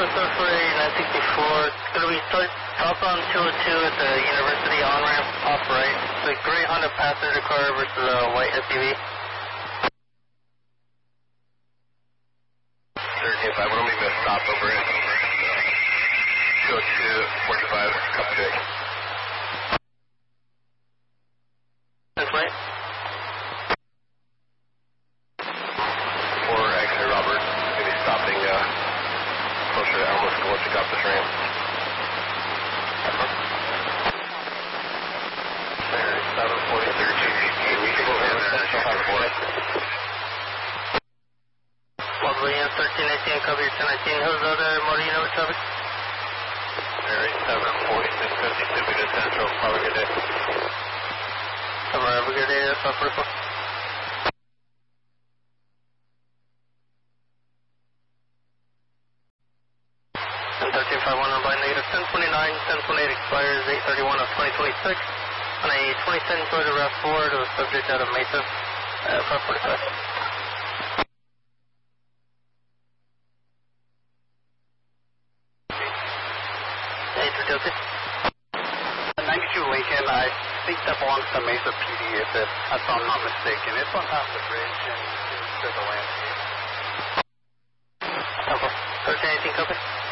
Southwest for a 964. Could we start top on 202 at the University on-ramp off right? The gray Honda passenger car versus a white SUV. 13-5, what do we miss? Stop over it. 202, 45, copy. This way. 4 exit Robert, maybe stopping closer to Alamo School to pick up this ramp. There, 740, 13, reachable here, Central High 4. Lovely, 1318, cover your 1019. Who's the other Moreno traffic? Mary 740, 652, we did Central, have a good day. Have a good day, South 44. And 1351 on by negative 1029, 1028 expires 831 of 2026. On a 2010 Toyota RAV4 to a subject out of Mesa, 545. Hey, Toyota. 92 Lincoln, I think that belongs to Mesa PD if I'm not mistaken. It's on top of the bridge and to the landscape. Okay. 1318 copy.